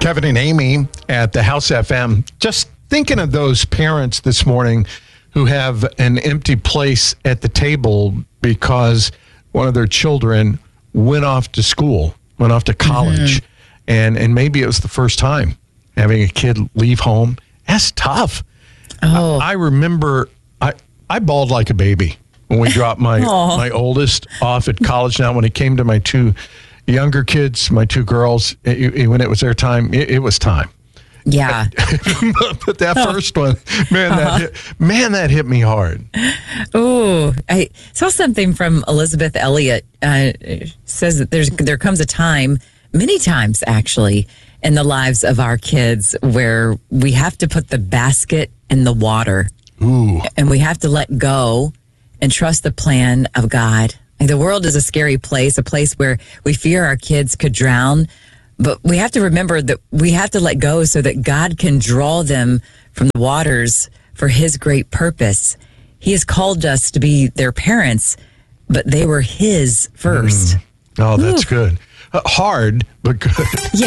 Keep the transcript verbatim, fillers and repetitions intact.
Kevin and Amy at the House F M. Just thinking of those parents this morning who have an empty place at the table because one of their children went off to school, went off to college, mm-hmm. and, and maybe it was the first time having a kid leave home. That's tough. Oh. I, I remember I, I bawled like a baby when we dropped my, my oldest off at college. Now, when it came to my two younger kids, my two girls, it, it, when it was their time, it, it was time. Yeah. But that first one, man, uh-huh. that hit, man, that hit me hard. Oh, I saw something from Elizabeth Elliot. Uh, says that there's there comes a time, many times actually, in the lives of our kids where we have to put the basket in the water. Ooh. And we have to let go and trust the plan of God. The world is a scary place, a place where we fear our kids could drown. But we have to remember that we have to let go so that God can draw them from the waters for his great purpose. He has called us to be their parents, but they were his first. Mm. Oh, that's Ooh. good. Uh, hard, but good. Yeah.